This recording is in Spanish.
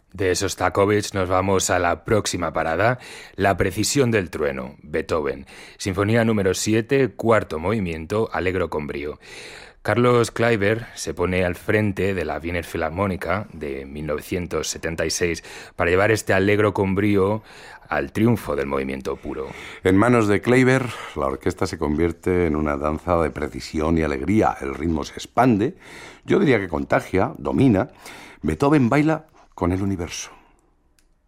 De Sostakovich nos vamos a la próxima parada, La precisión del trueno, Beethoven. Sinfonía número 7, cuarto movimiento, Allegro con brío. Carlos Kleiber se pone al frente de la Wiener Philharmónica de 1976 para llevar este Allegro con brío al triunfo del movimiento puro. En manos de Kleiber, la orquesta se convierte en una danza de precisión y alegría. El ritmo se expande, yo diría que contagia, domina. Beethoven baila con el universo.